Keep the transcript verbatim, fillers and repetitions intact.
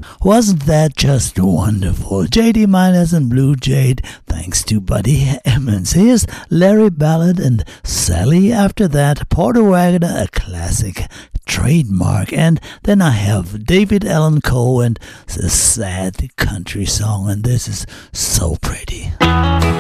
Wasn't that just wonderful? J D Miners and Blue Jade, thanks to Buddy Emmons. Here's Larry Ballard and Sally. After that, Porter Wagoner, a classic trademark. And then I have David Allan Coe and a sad country song, and this is So Pretty.